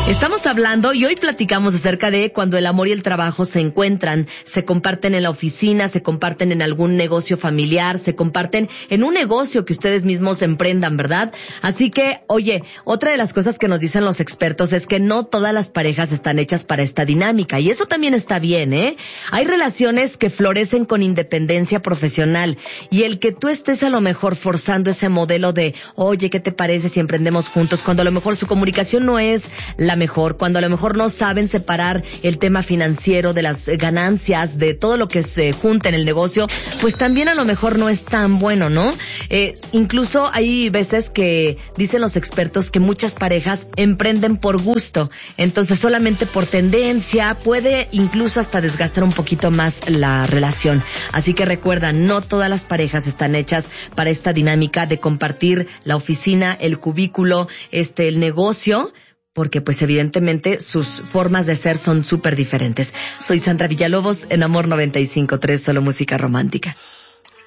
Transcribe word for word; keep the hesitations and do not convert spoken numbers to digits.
Estamos hablando y hoy platicamos acerca de cuando el amor y el trabajo se encuentran, se comparten en la oficina, se comparten en algún negocio familiar, se comparten en un negocio que ustedes mismos emprendan, ¿verdad? Así que, oye, otra de las cosas que nos dicen los expertos es que no todas las parejas están hechas para esta dinámica y eso también está bien, ¿eh? Hay relaciones que florecen con independencia profesional y el que tú estés a lo mejor forzando ese modelo de, oye, ¿qué te parece si emprendemos juntos? Cuando a lo mejor su comunicación no es la mejor, cuando a lo mejor no saben separar el tema financiero de las ganancias, de todo lo que se junta en el negocio, pues también a lo mejor no es tan bueno, ¿no? Eh, incluso hay veces que dicen los expertos que muchas parejas emprenden por gusto, entonces solamente por tendencia puede incluso hasta desgastar un poquito más la relación. Así que recuerda, no todas las parejas están hechas para esta dinámica de compartir la oficina, el cubículo, este, el negocio, porque pues evidentemente sus formas de ser son súper diferentes. Soy Sandra Villalobos en Amor noventa y cinco punto tres, solo música romántica.